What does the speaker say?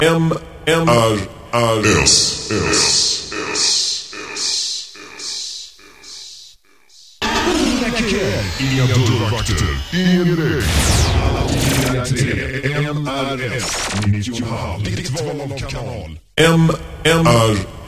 Inga dörrvakter, ingen regn. MRS 90,5. Ditt val av kanal. MRS